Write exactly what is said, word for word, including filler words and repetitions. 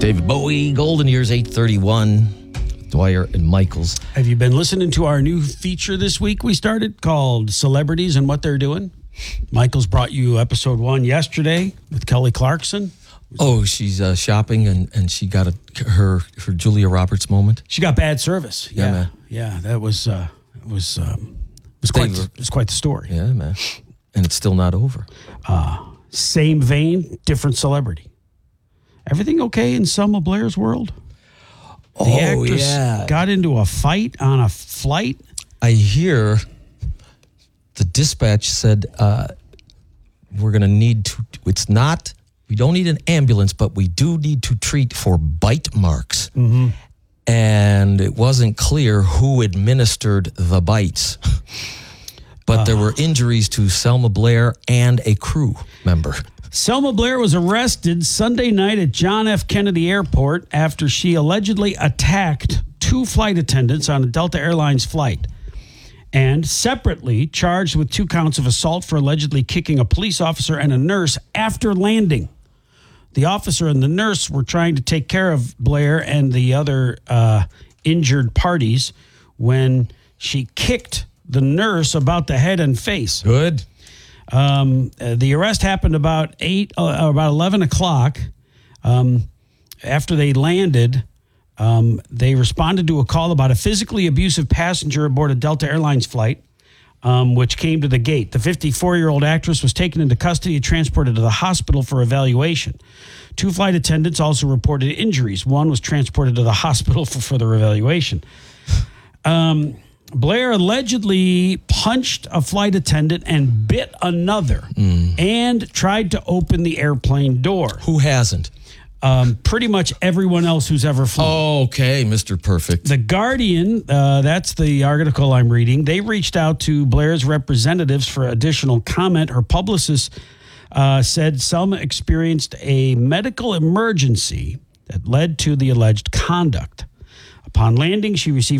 David Bowie, Golden Years, eight thirty-one. Dwyer and Michaels. Have you been listening to our new feature this week we started called Celebrities and What They're Doing? Michaels brought you episode one yesterday with Kelly Clarkson. Oh, she's uh, shopping and, and she got a, her her Julia Roberts moment. She got bad service. Yeah, Yeah, man. yeah, that was uh, was um, was quite They were- it was quite the story. Yeah, man. And it's still not over. Uh, same vein, different celebrity. Everything okay in Selma Blair's world? The oh, actress yeah. got into a fight on a flight. I hear the dispatch said uh, we're going to need to, it's not, we don't need an ambulance, but we do need to treat for bite marks. Mm-hmm. And it wasn't clear who administered the bites. But uh, there were injuries to Selma Blair and a crew member. Selma Blair was arrested Sunday night at John F. Kennedy Airport after she allegedly attacked two flight attendants on a Delta Airlines flight, and separately charged with two counts of assault for allegedly kicking a police officer and a nurse after landing. The officer and the nurse were trying to take care of Blair and the other uh, injured parties when she kicked the nurse about the head and face. Good. Um, uh, the arrest happened about eight, uh, about eleven o'clock. Um, after they landed, um, they responded to a call about a physically abusive passenger aboard a Delta Airlines flight, um, which came to the gate. The fifty-four-year-old actress was taken into custody and transported to the hospital for evaluation. Two flight attendants also reported injuries. One was transported to the hospital for further evaluation. Um, Blair allegedly punched a flight attendant and bit another mm. and tried to open the airplane door. Who hasn't? Um, pretty much everyone else who's ever flown. Okay, Mister Perfect. The Guardian, uh, that's the article I'm reading, they reached out to Blair's representatives for additional comment. Her publicist uh, said Selma experienced a medical emergency that led to the alleged conduct. Upon landing, she received